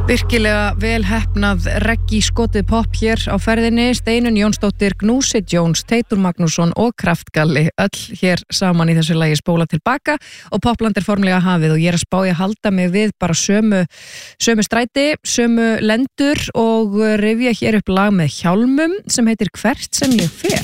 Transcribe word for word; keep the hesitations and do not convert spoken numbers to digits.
Virkilega vel heppnað reggi skotið pop hér á ferðinni. Steinunn Jónsdóttir, Gnúsi Jones, Teitur Magnússon og Kraftgalli öll hér saman í þessu lagi Spóla til baka og Popland er formlega hafið og ég er að spá ég að halda mig við bara sömu, sömu stræti, sömu lendur og rifja hér upp lag með Hjálmum sem heitir Hvert sem ég fer.